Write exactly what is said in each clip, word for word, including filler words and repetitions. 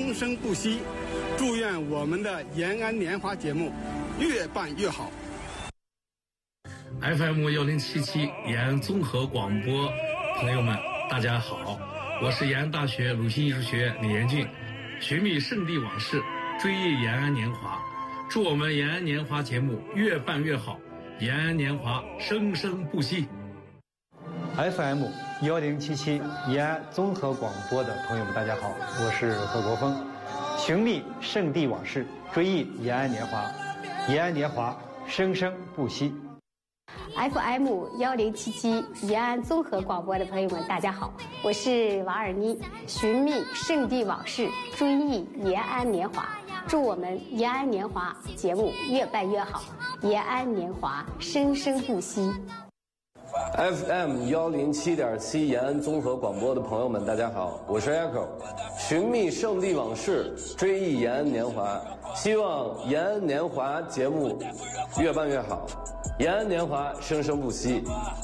生生不息。祝愿我们的延安年华节目越办越好。 F M 幺零七七延安综合广播朋友们，大家好，我是延安大学鲁迅艺术学院李延俊。寻觅圣地往事，追忆延安年华，祝我们延安年华节目越办越好，延安年华生生不息。 F M 幺零七七延安综合广播的朋友们，大家好，我是何国峰。寻觅圣地往事，追忆延安年华，延安年华生生不息。 F M 幺零七七延安综合广播的朋友们，大家好，我是王尔妮。寻觅圣地往事，追忆延安年华，祝我们延安年华节目越办越好，延安年华生生不息。 F M 幺零七点七延安综合广播的朋友们，大家好，我是 Echo。寻觅圣地往事，追忆延安年华，希望延安年华节目越办越好，延安年华生生不息。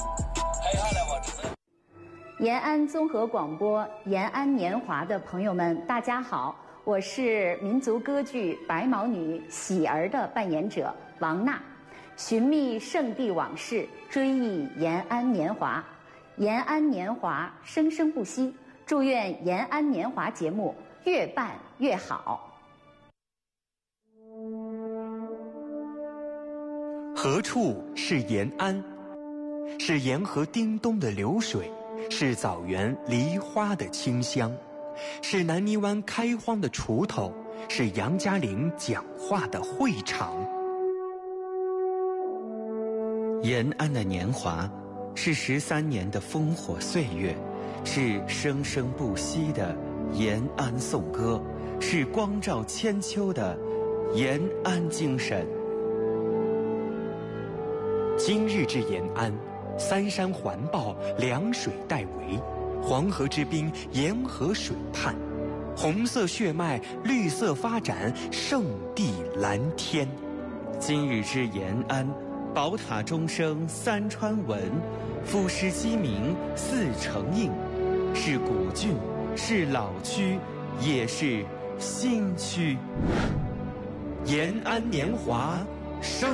延安综合广播延安年华的朋友们，大家好，我是民族歌剧《白毛女喜儿》的扮演者王娜。寻觅圣地往事，追忆延安年华，延安年华生生不息。祝愿延安年华节目越办越好。 何处是延安？是沿河叮咚的流水，是枣园梨花的清香，是南泥湾开荒的锄头，是杨家岭讲话的会场。延安的年华，是十三年的烽火岁月，是生生不息的延安颂歌，是光照千秋的延安精神。今日至延安，三山环抱，两水带围，黄河之滨，沿河水畔，红色血脉，绿色发展，圣地蓝天。今日之延安，宝塔钟声三川闻，赋诗鸡鸣四城应，是古郡，是老区，也是新区。延安年华生